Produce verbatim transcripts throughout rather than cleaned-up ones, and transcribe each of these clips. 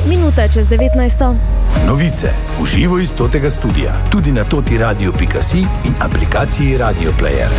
Minuta čez devetnajsto. Novice v živo iz Totega studia, tudi na toti radio pika si in aplikaciji Radio Player.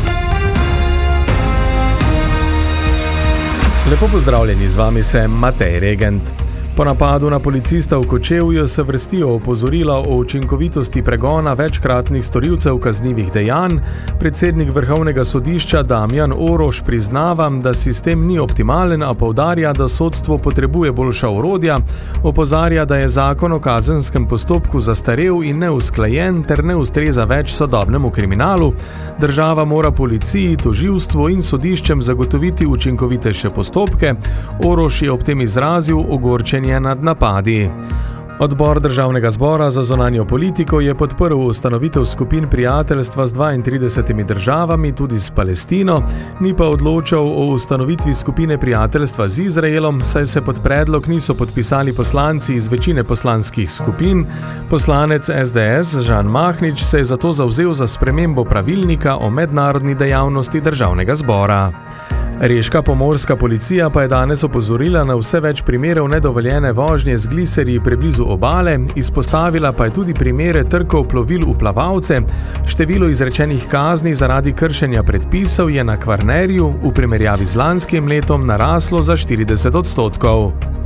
Lepo pozdravljeni, z vami sem Matej Regent. Po napadu na policista v Kočevju se vrstijo opozorila o učinkovitosti pregona večkratnih storilcev kaznivih dejanj. Predsednik Vrhovnega sodišča Damjan Oroš priznava, da sistem ni optimalen, a poudarja, da sodstvo potrebuje boljša orodja. Opozarja, da je zakon o kazenskem postopku zastarel in neusklajen ter ne ustreza več sodobnemu kriminalu. Država mora policiji, tožilstvu in sodiščem zagotoviti učinkovitejše postopke. Oroš je ob tem izrazil ogorčenje nad napadi. Odbor Državnega zbora za zunanjo politiko je podprl ustanovitev skupin prijateljstva z dvaintridesetimi državami, tudi s Palestino, ni pa odločal o ustanovitvi skupine prijateljstva z Izraelom, saj se pod predlog niso podpisali poslanci iz večine poslanskih skupin. Poslanec es de es Žan Mahnič se je zato zavzel za spremembo pravilnika o mednarodni dejavnosti Državnega zbora. Reška pomorska policija pa je danes opozorila na vse več primerov nedovoljene vožnje z gliserji preblizu obale, izpostavila pa je tudi primere trkov plovil v plavalce. Število izrečenih kazni zaradi kršenja predpisov je na Kvarnerju v primerjavi z lanskim letom naraslo za štirideset odstotkov.